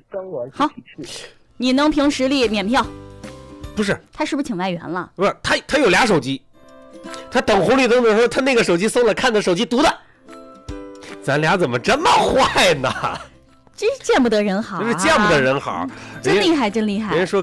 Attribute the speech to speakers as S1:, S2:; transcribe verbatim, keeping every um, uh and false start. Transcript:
S1: 跟我一
S2: 好
S1: 起去。
S2: 你能凭实力免票？
S3: 不是，
S2: 他是不是请外援了？
S3: 不是，他他有俩手机，他等红绿灯的时候，他那个手机搜了，看的手机读的。咱俩怎么这么坏呢？
S2: 真是见不得人好、啊，
S3: 真是见不得人好，
S2: 真厉害，真厉害。
S3: 人家说